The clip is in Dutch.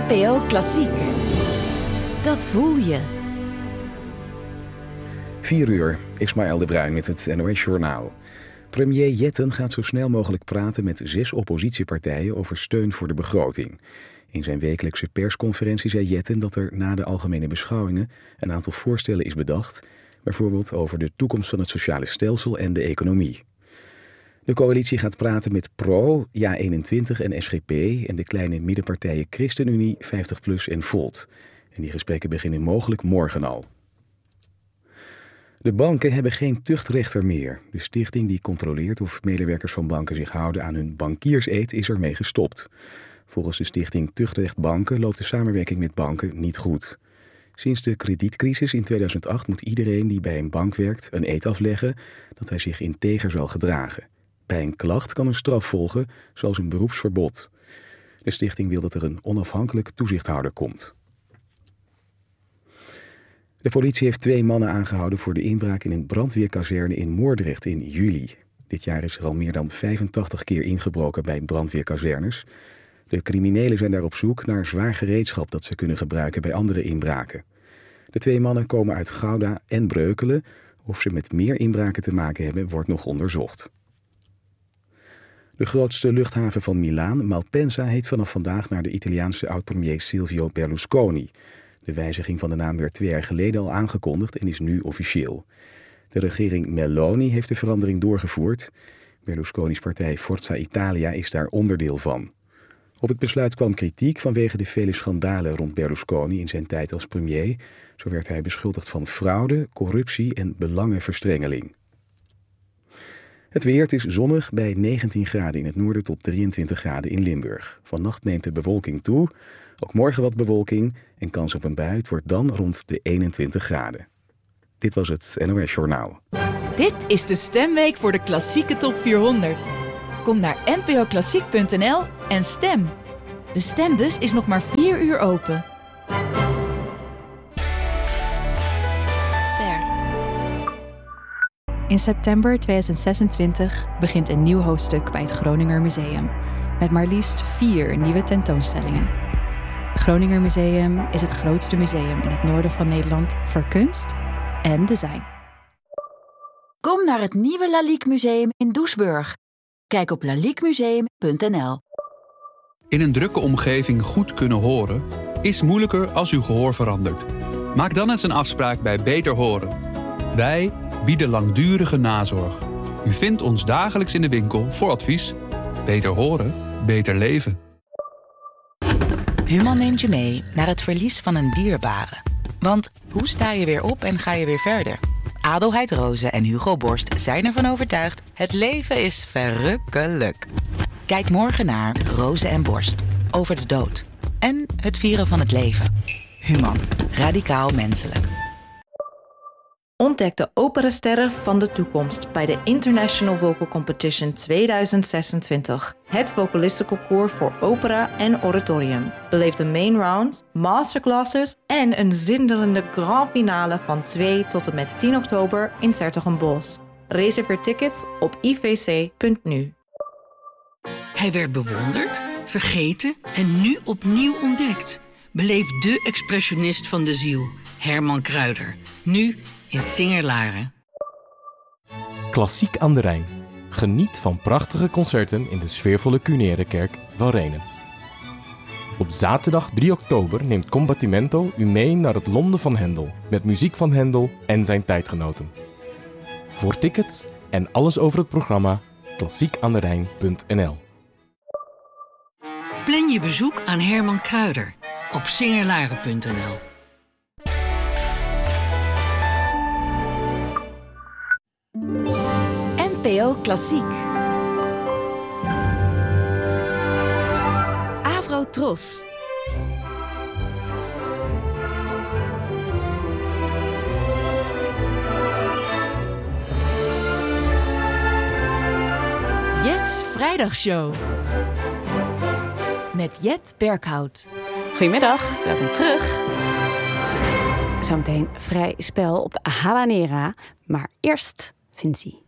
NPO Klassiek. Dat voel je. 4 uur, Ismaël de Bruin met het NOS Journaal. Premier Jetten gaat zo snel mogelijk praten met 6 oppositiepartijen over steun voor de begroting. In zijn wekelijkse persconferentie zei Jetten dat er na de algemene beschouwingen een aantal voorstellen is bedacht, bijvoorbeeld over de toekomst van het sociale stelsel en de economie. De coalitie gaat praten met PRO, JA21 en SGP en de kleine middenpartijen ChristenUnie, 50PLUS en Volt. En die gesprekken beginnen mogelijk morgen al. De banken hebben geen tuchtrechter meer. De stichting die controleert of medewerkers van banken zich houden aan hun bankierseed is ermee gestopt. Volgens de stichting Tuchtrecht Banken loopt de samenwerking met banken niet goed. Sinds de kredietcrisis in 2008 moet iedereen die bij een bank werkt een eed afleggen dat hij zich integer zal gedragen. Bij een klacht kan een straf volgen, zoals een beroepsverbod. De stichting wil dat er een onafhankelijk toezichthouder komt. De politie heeft 2 mannen aangehouden voor de inbraak in een brandweerkazerne in Moordrecht in juli. Dit jaar is er al meer dan 85 keer ingebroken bij brandweerkazernes. De criminelen zijn daar op zoek naar zwaar gereedschap dat ze kunnen gebruiken bij andere inbraken. De 2 mannen komen uit Gouda en Breukelen. Of ze met meer inbraken te maken hebben, wordt nog onderzocht. De grootste luchthaven van Milaan, Malpensa, heet vanaf vandaag naar de Italiaanse oud-premier Silvio Berlusconi. De wijziging van de naam werd 2 jaar geleden al aangekondigd en is nu officieel. De regering Meloni heeft de verandering doorgevoerd. Berlusconi's partij Forza Italia is daar onderdeel van. Op het besluit kwam kritiek vanwege de vele schandalen rond Berlusconi in zijn tijd als premier. Zo werd hij beschuldigd van fraude, corruptie en belangenverstrengeling. Het weer, het is zonnig bij 19 graden in het noorden tot 23 graden in Limburg. Vannacht neemt de bewolking toe. Ook morgen wat bewolking en kans op een bui. Het wordt dan rond de 21 graden. Dit was het NOS Journaal. Dit is de stemweek voor de klassieke top 400. Kom naar npoklassiek.nl en stem. De stembus is nog maar 4 uur open. Ster. In september 2026 begint een nieuw hoofdstuk bij het Groninger Museum. Met maar liefst 4 nieuwe tentoonstellingen. Groninger Museum is het grootste museum in het noorden van Nederland voor kunst en design. Kom naar het nieuwe Lalique Museum in Doesburg. Kijk op laliquemuseum.nl. In een drukke omgeving goed kunnen horen is moeilijker als uw gehoor verandert. Maak dan eens een afspraak bij Beter Horen. Wij bieden langdurige nazorg. U vindt ons dagelijks in de winkel voor advies. Beter horen, beter leven. Human neemt je mee naar het verlies van een dierbare. Want hoe sta je weer op en ga je weer verder? Adelheid Rozen en Hugo Borst zijn ervan overtuigd: het leven is verrukkelijk. Kijk morgen naar Rozen en Borst over de dood en het vieren van het leven. Human, radicaal menselijk. Ontdek de operasterren van de toekomst bij de International Vocal Competition 2026. Het vocalistenconcours voor opera en oratorium. Beleef de main rounds, masterclasses en een zinderende grand finale van 2 tot en met 10 oktober in 's-Hertogenbosch. Reserveer tickets op ivc.nu. Hij werd bewonderd, vergeten en nu opnieuw ontdekt. Beleef de expressionist van de ziel, Herman Kruider. Nu in Singerlaren. Klassiek aan de Rijn. Geniet van prachtige concerten in de sfeervolle Cunerekerk van Renen. Op zaterdag 3 oktober neemt Combattimento u mee naar het Londen van Händel, met muziek van Händel en zijn tijdgenoten. Voor tickets en alles over het programma klassiekaanderijn.nl. Plan je bezoek aan Herman Kruider op singerlaren.nl. NPO Klassiek. Avro Tros. Jet's Vrijdagshow. Met Jet Berkhout. Goedemiddag, welkom terug. Zometeen vrij spel op de Habanera, maar eerst Vinci.